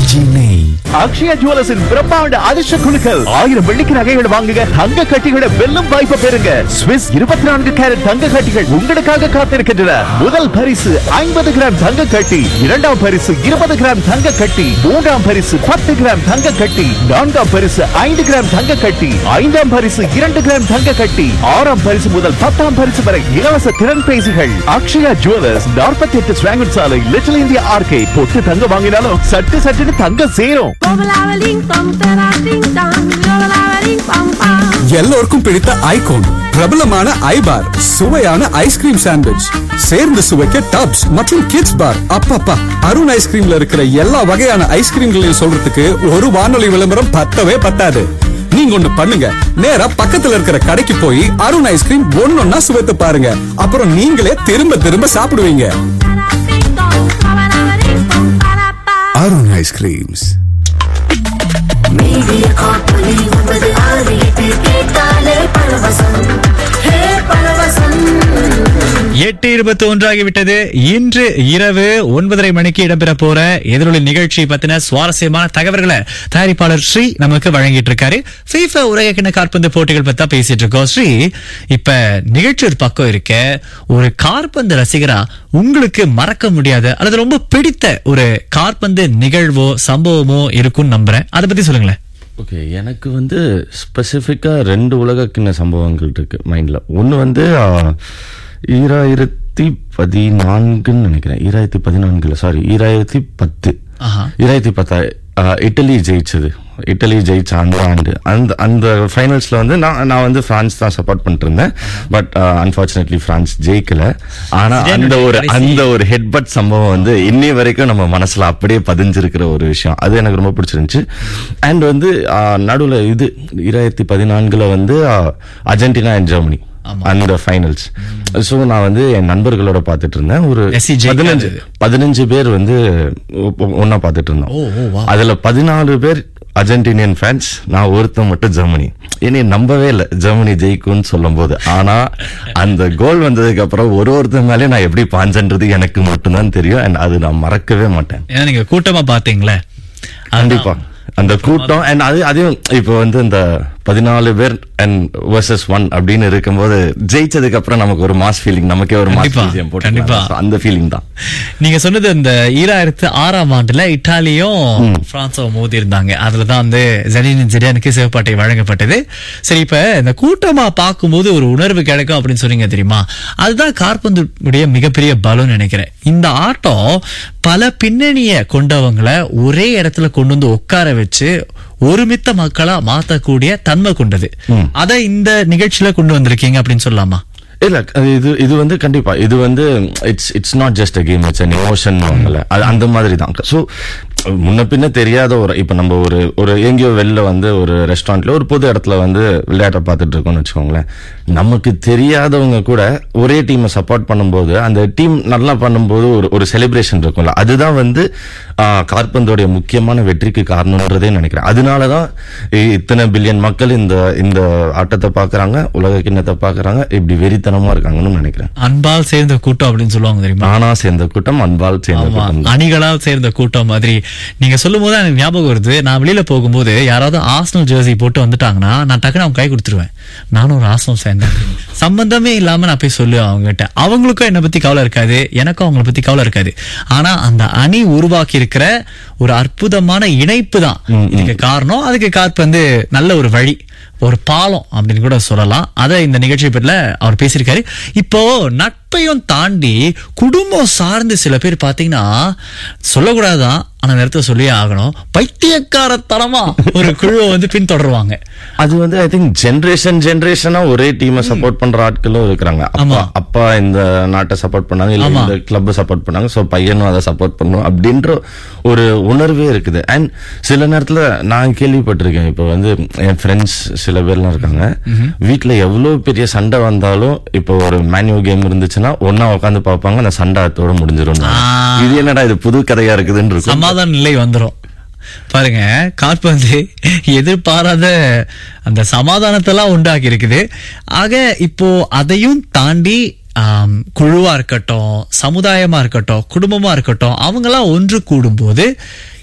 RKG நெய். அக்ஷயா ஜுவல்லர்ஸின் பிரம்மாண்ட அதிர்ஷ்ட குழுக்கள் 1000 வெள்ளிக்கு நகைகள் வாங்குங்க, தங்க கட்டிகளை வெல்லும் வாய்ப்பு பெறுங்க. ஸ்விஸ் 24 கேரட் தங்க கட்டிகள் உங்களுக்காக காத்திருக்கின்றன. முதல் பரிசு 50 கிராம் தங்க கட்டி, இரண்டாம் பரிசு 20 கிராம் தங்க கட்டி, மூன்றாம் பரிசு 10 கிராம் தங்க கட்டி, நான்காம் பரிசு 5 கிராம் தங்க கட்டி, ஐந்தாம் பரிசு 2 கிராம் தங்க கட்டி, ஆறாம் பரிசு முதல் 10ஆம் பரிசு வரை இலவச திறன் பேசிகள். அக்ஷயா ஜுவல்லர்ஸ் 48 ஸ்வாங்கன் சாலை, லிட்டில் இந்தியா ஆர்கேட். பொட்டு தங்க வாங்கினாலும் சட்டுன்னு தங்க சேரும். எல்லோருக்கும் பிடித்த ஐகோன், பிரபலமான ஐபார், சுவையான ஐஸ்கிரீம் சாண்ட்விச், சேர்ந்து சுவைக்க டப்ஸ் மற்றும் கிட்ஸ் பார். அப்பப்பா, அருண் ஐஸ்கிரீம்ல இருக்கிற எல்லா வகையான ஐஸ்கிரீம்களையும் சொல்றதுக்கு ஒரு வானொலி விளம்பரம் பத்தவே பத்தாது. நீங்க ஒண்ணு பண்ணுங்க, நேரா பக்கத்துல இருக்கிற கடைக்கு போய் அருண் ஐஸ்கிரீம் ஒன்னொன்னா சுவைத்து பாருங்க. அப்புறம் நீங்களே திரும்ப திரும்ப சாப்பிடுவீங்க. அருண் ஐஸ்கிரீம்ஸ். மீடியா காப்பொலி 968 கேட்டாலே பரவசம். ஹே பரவசம். 8:21 ஆகிவிட்டது. இன்று இரவு 9:30 மணிக்கு இடம்பெற போற எதிரொலி நிகழ்ச்சி பத்தின சுவாரஸ்யமான தகவல்களை தயாரிப்பாளர் ஸ்ரீ நமக்கு வழங்கிட்டு இருக்காரு. FIFA உலகக்கிண்ண காற்பந்து போட்டிகள் பத்தி பேசிட்டு இருக்கோம். ஸ்ரீ, இப்ப நிகழ்ச்சி ஒரு பக்கம் இருக்க, ஒரு காற்பந்து ரசிகரா உங்களுக்கு மறக்க முடியாத அல்லது ரொம்ப பிடித்த ஒரு காற்பந்து நிகழ்வோ சம்பவமோ இருக்கும்னு நம்புறேன். அதை பத்தி சொல்லுங்களேன். ஓகே, எனக்கு வந்து ஸ்பெசிஃபிக்காக 2 உலகக்கிண்ண சம்பவங்கள் இருக்கு மைண்டில். ஒன்று வந்து 2014 நினைக்கிறேன், 2010 இட்டலி ஜெயிச்சது. இட்டலி ஜெயிச்ச அந்த ஆண்டு அந்த ஃபைனல்ஸ்ல வந்து நான் வந்து பிரான்ஸ் தான் சப்போர்ட் பண்ணிட்டு இருந்தேன். But unfortunately France ஜெயிக்கல. ஆனா அந்த ஒரு ஹெட்பட் சம்பவம் வந்து இன்னி வரைக்கும் நம்ம மனசுல அப்படியே பதிஞ்சிருக்கிற ஒரு விஷயம். அது எனக்கு ரொம்ப பிடிச்சிருந்துச்சு. அண்ட் வந்து நடுவில் இது 2014 வந்து அர்ஜென்டினா அண்ட் ஜெர்மனி அந்த ஃபைனல்ஸ். ஸோ நான் வந்து என் நண்பர்களோட பார்த்துட்டு இருந்தேன். ஒரு 15 பேர் வந்து ஒன்னா பார்த்துட்டு இருந்தோம். அதுல 14 பேர் அர்ஜென்டினியன் ஃபேன்ஸ், நான் ஒருத்தன் மட்டும் ஜெர்மனி. இனி நம்பவே இல்லை ஜெர்மனி ஜெயிக்கும்னு சொல்லும் போது. ஆனா அந்த கோல் வந்ததுக்கு அப்புறம் ஒருத்தர் மேலே நான் எப்படி பாஞ்சன்றது எனக்கு மட்டும்தான் தெரியும். அண்ட் அது நான் மறக்கவே மாட்டேன். ஏன்னா நீங்க கூட்டமா பாத்தீங்களே, கண்டிப்பா அந்த கூட்டம். அண்ட் அதையும் இப்போ வந்து இந்த 14 பேர் அண்ட் vs 1 அப்படின்னு இருக்கும்போது ஜெயிச்சதுக்கு அப்புறம் நமக்கு ஒரு மாஸ் ஃபீலிங், நமக்கே ஒரு மாஸ் ஃபீலிங் போட்டு அந்த ஃபீலிங் தான். நீங்க சொன்னது இந்த 2006ஆம் ஆண்டுல இத்தாலியும் பிரான்ஸும் மோதி இருந்தாங்க. அதுலதான் வந்து ஜிடானுக்கு சிவப்பாட்டை வழங்கப்பட்டது. சரி, இப்ப இந்த கூட்டமா பார்க்கும்போது ஒரு உணர்வு கிடைக்கும் அப்படின்னு சொன்னீங்க தெரியுமா? அதுதான் காற்பந்துடைய மிகப்பெரிய பலம் நினைக்கிறேன். இந்த ஆட்டம் பல பின்னணிய கொண்டவங்களை ஒரே இடத்துல கொண்டு வந்து உட்கார வச்சு ஒருமித்த மக்களா மாத்தக்கூடிய தன்மை கொண்டது. அத இந்த நிகழ்ச்சியில கொண்டு வந்திருக்கீங்க அப்படின்னு சொல்லலாமா? இல்ல, இது வந்து கண்டிப்பா இது வந்து it's not just a game, it's an emotion. அந்த மாதிரி தான். ஸோ முன்ன பின்ன தெரியாத இப்ப நம்ம ஒரு எங்கேயோ வெளில வந்து ஒரு ரெஸ்டாரண்ட்ல ஒரு பொது இடத்துல வந்து விளையாட்டை பார்த்துட்டு இருக்கோம்னு வச்சுக்கோங்களேன். நமக்கு தெரியாதவங்க கூட ஒரே டீமை சப்போர்ட் பண்ணும்போது அந்த டீம் நல்லா பண்ணும்போது ஒரு செலிப்ரேஷன் இருக்கும்ல. அதுதான் வந்து காற்பந்தோடைய முக்கியமான வெற்றிக்கு காரணம்ன்றதே நினைக்கிறேன். அதனாலதான் இத்தனை பில்லியன் மக்கள் இந்த ஆட்டத்தை பாக்குறாங்க, உலக கிண்ணத்தை பாக்குறாங்க, இப்படி வெறித்தனமா இருக்காங்கன்னு நினைக்கிறேன். அன்பால் சேர்ந்த கூட்டம் அப்படின்னு சொல்லுவாங்க தெரியுமா? ஆனா சேர்ந்த கூட்டம், அன்பால் சேர்ந்த கூட்டம், அணிகளால் சேர்ந்த கூட்டம் மாதிரி. நீங்க சொல்லும் போது எனக்கு ஞாபகம் வருது, நான் வெளியில போகும்போது யாராவது ஆர்சனல் ஜெர்சி போட்டு வந்துட்டாங்கன்னா நான் டக்குன்னு அவங்க கை கொடுத்துருவேன். நானும் ஒரு ஆர்சனல் ஃபேன் தான், சம்பந்தமே இல்லாம நான் போய் சொல்லுவேன் அவங்க கிட்ட. அவங்களுக்கும் என்னை பத்தி கவலை இருக்காது, எனக்கும் அவங்களை பத்தி கவலை இருக்காது. ஆனா அந்த அணி உருவாக்கி இருக்கிற ஒரு அற்புதமான இணைப்பு தான் இதுக்கு காரணம். அதுக்கு காற்பந்து நல்ல ஒரு வழி, ஒரு பாலம் அப்படின்னு கூட சொல்லலாம். அதை இந்த நிகழ்ச்சி பற்றில அவர் பேசியிருக்காரு. இப்போ நட்பையும் தாண்டி குடும்பம் சார்ந்து சில பேர் பாத்தீங்கன்னா சொல்லக்கூடாதான், ஆனா நேரத்தை சொல்லியே ஆகணும், பைத்தியக்காரத்தனமா ஒரு குழுவை வந்து பின்தொடருவாங்க. அது வந்து ஐ திங்க் ஜெனரேஷனா ஒரே டீமை சப்போர்ட் பண்ற ஆட்களும் இருக்கிறாங்க. அப்பா இந்த நாட்டை சப்போர்ட் பண்ணாங்க, இல்ல இந்த கிளப் சப்போர்ட் பண்ணாங்க, சோ பையனும் அதை சப்போர்ட் பண்ணும் அப்படின்ற ஒரு உணர்வே இருக்குது. அண்ட் சில நேரத்துல நான் கேள்விப்பட்டிருக்கேன், இப்போ வந்து என் ஃப்ரெண்ட்ஸ் சில பேர்லாம் இருக்காங்க, வீட்டுல எவ்வளவு பெரிய சண்டை வந்தாலும் இப்போ ஒரு மேன்யூ கேம் இருந்துச்சுன்னா ஒன்னா உட்காந்து பார்ப்பாங்க, அந்த சண்டை அதோட முடிஞ்சிடும். இது என்னடா இது புது கதையா இருக்குதுன்னு இருக்கும். சமாதான நிலை வந்துடும். பாருங்க, காற்பந்து எதிர்பாராத அந்த சமாதானத்தெல்லாம் உண்டாக்கி இருக்குது. ஆக இப்போ அதையும் தாண்டி குழுவா இருக்கட்டும், சமுதாயமா இருக்கட்டும், குடும்பமா இருக்கட்டும், அவங்கெல்லாம் ஒன்று கூடும் போது